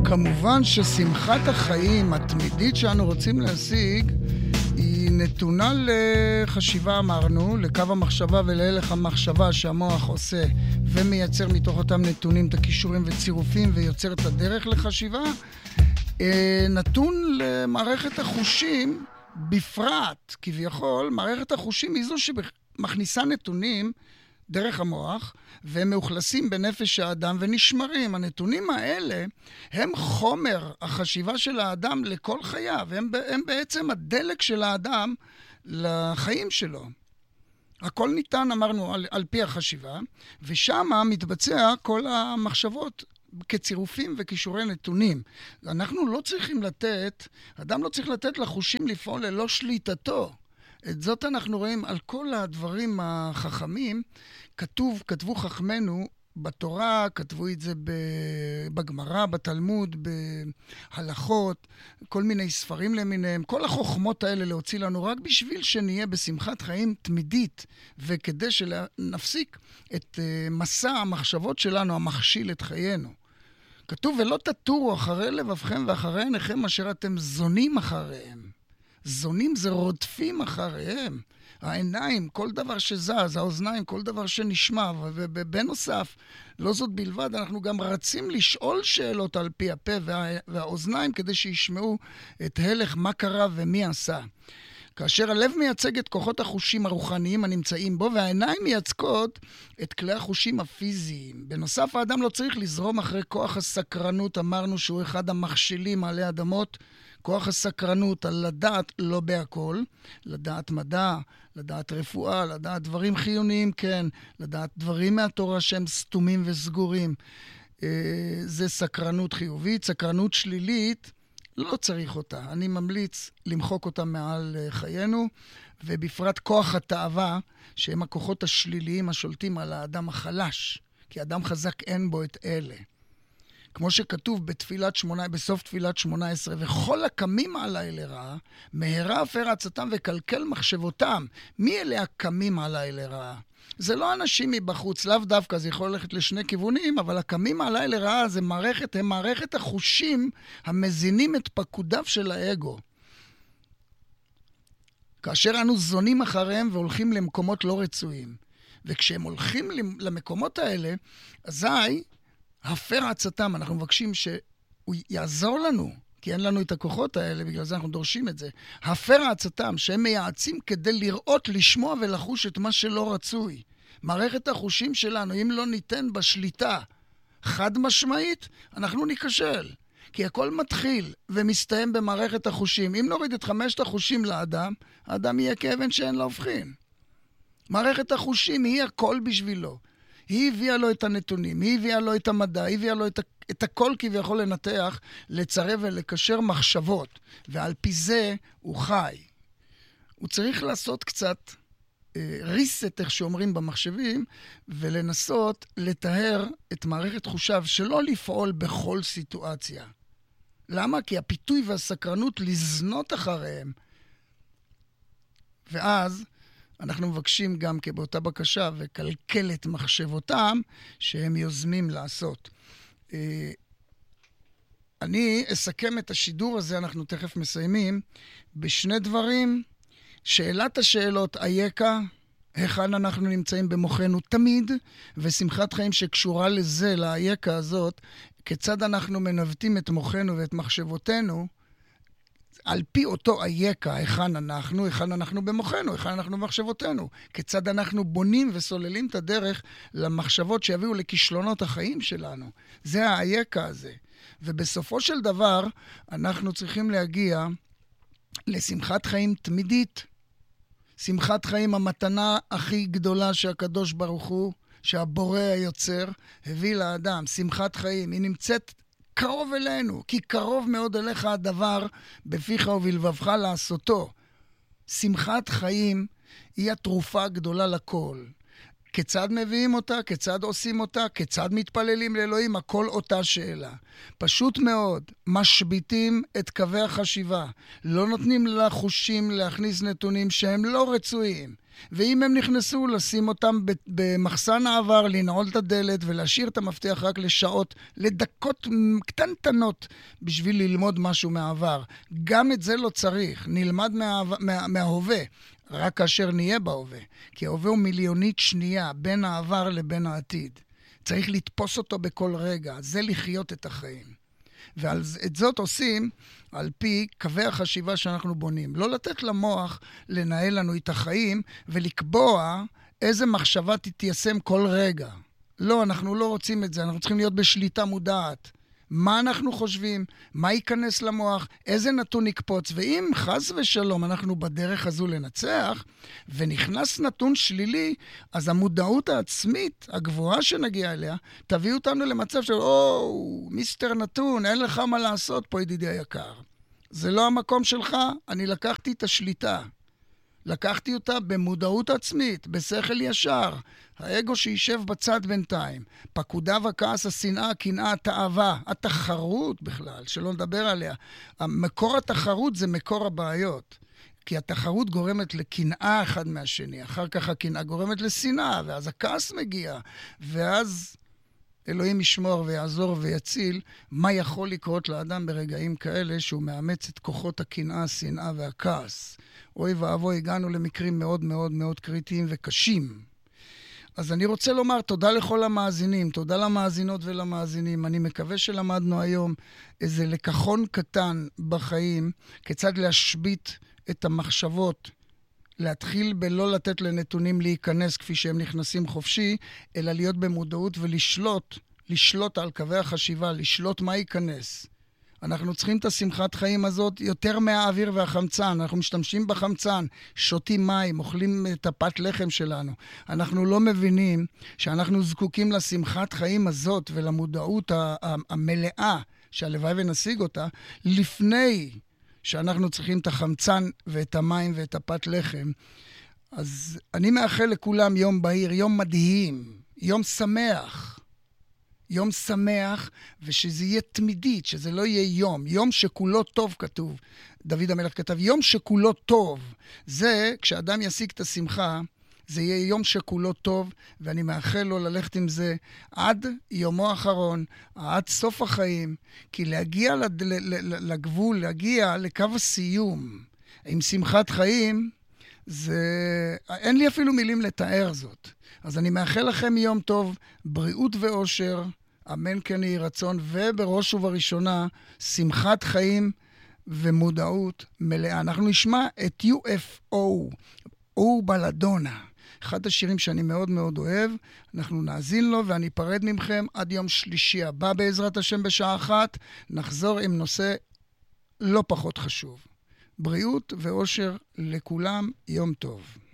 כמובן ששמחת החיים התמידית שאנו רוצים להשיג היא נתונה לחשיבה, אמרנו, לקו המחשבה ולהלך המחשבה שהמוח עושה ומייצר מתוך אותם נתונים את הכישורים וצירופים ויוצר את הדרך לחשיבה, נתון למערכת החושים בפרט, כביכול. מערכת החושים היא זו שמכניסה נתונים דרך המוח, והם מאוכלסים בנפש האדם ונשמרים. הנתונים האלה הם חומר החשיבה של האדם לכל חייו, הם בעצם הדלק של האדם לחיים שלו. הכל ניתן, אמרנו, על פי החשיבה, ושם מתבצע כל המחשבות כצירופים וכישורי נתונים. אנחנו לא צריכים לתת, אדם לא צריך לתת לחושים לפעול ללא שליטתו. את זאת אנחנו רואים על כל הדברים החכמים. כתבו חכמנו בתורה, כתבו את זה בגמרא, בתלמוד, בהלכות, כל מיני ספרים למיניהם. כל החוכמות האלה להוציא לנו רק בשביל שנהיה בשמחת חיים תמידית, וכדי שנפסיק את מסע המחשבות שלנו המכשיל את חיינו. כתוב, ולא תטורו אחרי לבבכם ואחרי עיניכם אשר אתם זונים אחריהם. זונים זה רודפים אחריהם. העיניים, כל דבר שזז, האוזניים, כל דבר שנשמע, ובנוסף, לא זאת בלבד, אנחנו גם רצים לשאול שאלות על פי הפה והאוזניים, כדי שישמעו את הלך מה קרה ומי עשה. כאשר הלב מייצג את כוחות החושים הרוחניים הנמצאים בו, והעיניים מייצגות את כלי החושים הפיזיים. בנוסף, האדם לא צריך לזרום אחרי כוח הסקרנות, אמרנו שהוא אחד המכשילים עלי אדמות, כוח הסקרנות על לדעת לא בהכל, לדעת מדע, לדעת רפואה, לדעת דברים חיוניים, כן, לדעת דברים מהתורה שהם סתומים וסגורים. זה סקרנות חיובית. סקרנות שלילית, לא צריך אותה. אני ממליץ למחוק אותה מעל חיינו, ובפרט כוח התאווה, שהם הכוחות השליליים השולטים על האדם החלש, כי אדם חזק אין בו את אלה. כמו שכתוב בסוף תפילת 18, וכל הקמים עליי לרעה, מהרה אפר עצתם וקלקל מחשבותם. מי אלה הקמים עליי לרעה? זה לא אנשים מבחוץ, לאו דווקא, זה יכול ללכת לשני כיוונים, אבל הקמים עליי לרעה הם מערכת החושים המזינים את פקודיו של האגו. כאשר אנו זונים אחריהם והולכים למקומות לא רצויים. וכשהם הולכים למקומות האלה, אזי הפר עצתם, אנחנו מבקשים שהוא יעזור לנו, כי אין לנו את הכוחות האלה, בגלל זה אנחנו דורשים את זה. הפר עצתם, שהם מייעצים כדי לראות, לשמוע ולחוש את מה שלא רצוי. מערכת החושים שלנו, אם לא ניתן בשליטה חד משמעית, אנחנו ניכשל. כי הכל מתחיל ומסתיים במערכת החושים. אם נוריד את 5 החושים לאדם, האדם יהיה כאבן שאין לה הופכין. מערכת החושים היא הכל בשבילו. היא הביאה לו את הנתונים, היא הביאה לו את המדע, היא הביאה לו את הכל כביכול לנתח, לצרב ולקשר מחשבות, ועל פי זה הוא חי. הוא צריך לעשות קצת ריסט, איך שאומרים במחשבים, ולנסות לטהר את מערכת חושיו, שלא לפעול בכל סיטואציה. למה? כי הפיתוי והסקרנות לזנות אחריהם. ואז אנחנו מבקשים גם כבאותה בקשה וקלקל את מחשבותם שהם יוזמים לעשות. אני אסכם את השידור הזה, אנחנו תכף מסיימים, בשני דברים. שאלת השאלות, איקה, היכן אנחנו נמצאים במוחנו תמיד, ושמחת חיים שקשורה לזה, לאיקה הזאת, כיצד אנחנו מנווטים את מוחנו ואת מחשבותינו, על פי אותו איקה, היכן אנחנו במוחנו, היכן אנחנו במחשבותינו, כיצד אנחנו בונים וסוללים את הדרך למחשבות שיביאו לכישלונות החיים שלנו. זה האיקה הזה. ובסופו של דבר, אנחנו צריכים להגיע לשמחת חיים תמידית. שמחת חיים, המתנה הכי גדולה שהקדוש ברוך הוא, שהבורא היוצר, הביא לאדם. שמחת חיים, היא נמצאת קרוב אלינו, כי קרוב מאוד אליך הדבר בפיך ובלבבך לעשותו. שמחת חיים היא התרופה הגדולה לכל. כיצד מביאים אותה? כיצד עושים אותה? כיצד מתפללים לאלוהים? הכל אותה שאלה. פשוט מאוד, משביטים את קווי החשיבה. לא נותנים לחושים להכניס נתונים שהם לא רצויים. ואם הם נכנסו, לשים אותם במחסן העבר, לנעול את הדלת ולהשאיר את המפתח רק לשעות, לדקות קטנטנות בשביל ללמוד משהו מהעבר. גם את זה לא צריך, נלמד מההווה, רק כאשר נהיה בהווה. כי ההווה הוא מיליונית שנייה בין העבר לבין העתיד. צריך לתפוס אותו בכל רגע, זה לחיות את החיים. ואת זאת עושים על פי קווי החשיבה שאנחנו בונים. לא לתת למוח לנהל לנו את החיים ולקבוע איזה מחשבה תתיישם כל רגע. לא, אנחנו לא רוצים את זה, אנחנו צריכים להיות בשליטה מודעת. מה אנחנו חושבים, מה ייכנס למוח, איזה נתון יקפוץ, ואם חס ושלום אנחנו בדרך הזו לנצח, ונכנס נתון שלילי, אז המודעות העצמית הגבוהה שנגיע אליה, תביא אותנו למצב של, מיסטר נתון, אין לך מה לעשות פה, ידידי היקר. זה לא המקום שלך, אני לקחתי את השליטה. לקחתי אותה במודעות עצמית, בשכל ישר. האגו שישב בצד בינתיים. פקודיו, הכעס, השנאה, הקנאה, התאווה, התחרות בכלל, שלא נדבר עליה. מקור התחרות זה מקור הבעיות. כי התחרות גורמת לקנאה אחד מהשני. אחר כך הקנאה גורמת לשנאה, ואז הכעס מגיע. ואז אלוהים ישמור ויעזור ויציל מה יכול לקרות לאדם ברגעים כאלה שהוא מאמץ את כוחות הקנאה, השנאה והכעס. אוי ואבוי, הגענו למקרים מאוד מאוד מאוד קריטיים וקשים. אז אני רוצה לומר תודה לכל המאזינים, תודה למאזינות ולמאזינים. אני מקווה שלמדנו היום איזה לקחון קטן בחיים, כיצד להשבית את המחשבות, להתחיל בלא לתת לנתונים להיכנס כפי שהם נכנסים חופשי, אלא להיות במודעות לשלוט על קווי החשיבה, לשלוט מה ייכנס. אנחנו צריכים את השמחת חיים הזאת יותר מהאוויר והחמצן. אנחנו משתמשים בחמצן, שותים מים, אוכלים את הפת לחם שלנו. אנחנו לא מבינים שאנחנו זקוקים לשמחת חיים הזאת ולמודעות המלאה שהלוואי ונשיג אותה, לפני שאנחנו צריכים את החמצן ואת המים ואת הפת לחם. אז אני מאחל לכולם יום בהיר, יום מדהים, יום שמח. יום שמח, ושזה יהיה תמידית, שזה לא יהיה יום שכולו טוב כתוב. דוד המלך כתב, יום שכולו טוב. זה, כשאדם ישיג את השמחה, זה יהיה יום שכולו טוב, ואני מאחל לו ללכת עם זה עד יומו האחרון, עד סוף החיים, כי להגיע לגבול, להגיע לקו הסיום, עם שמחת חיים, אין לי אפילו מילים לתאר זאת. אז אני מאחל לכם יום טוב, בריאות ואושר, אמן כן יהי רצון, ובראש ובראשונה, שמחת חיים ומודעות מלאה. אנחנו נשמע את UFO, או בלדונה. אחד השירים שאני מאוד מאוד אוהב, אנחנו נאזין לו ואני אפרד ממכם עד יום שלישי הבא בעזרת השם בשעה 1, נחזור עם נושא לא פחות חשוב. בריאות ואושר לכולם, יום טוב.